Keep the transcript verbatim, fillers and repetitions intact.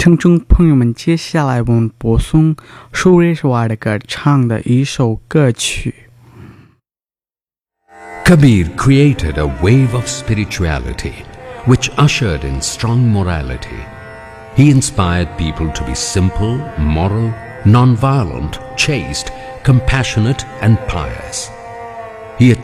听众朋友们，接下来我们播送苏瑞斯瓦尔格唱的一首歌曲。 Kabir created a wave of spirituality which ushered in strong morality. He inspired people to be simple, moral, non-violent, chaste, compassionate and pious. He